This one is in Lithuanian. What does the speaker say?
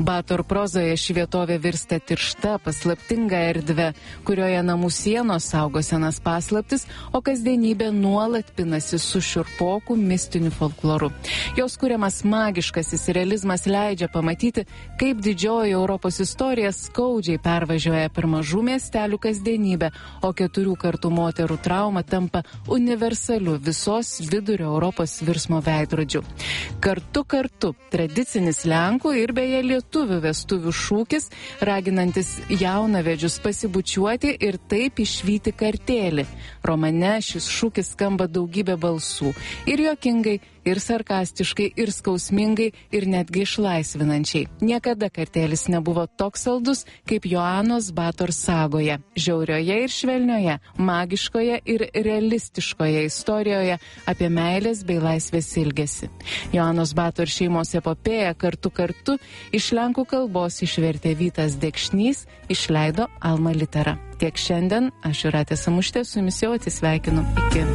Bator prozoje ši vietovė virsta tiršta, paslaptinga erdve, kurioje namų sienos saugo senas paslaptis, o kasdienybė nuolat pinasi su šiurpoku mistiniu folkloru. Jos kuriamas magiškasis realizmas leidžia pamatyti, kaip didžioji Europos istorija skaudžiai pervažiuoja per mažų miestelių kasdienybę, o 4 kartų moterų trauma tampa universaliu visos vidurio Europos virsmo veidrodžiu. Kartu tradicinis Lenkų ir beje lietuvių vestuvių šūkis, raginantis jaunavedžius pasibučiuoti ir taip išvyti kartėlį. Romane šis šūkis skamba daugybė balsų. Ir juokingai, ir sarkastiškai, ir skausmingai, ir netgi išlaisvinančiai. Niekada kartėlis nebuvo toks saldus, kaip Joanos Bator sagoje. Žiaurioje ir švelnioje, magiškoje ir realistiškoje istorijoje apie meilės bei laisvės ilgesį. Joanos Bator šeimos epopėją kartu iš lenkų kalbos išvertė Vytas Dekšnys, išleido Alma Litera. Tiek šiandien, aš Jūratė Samušytė, su jumis jau atsisveikinu. Iki.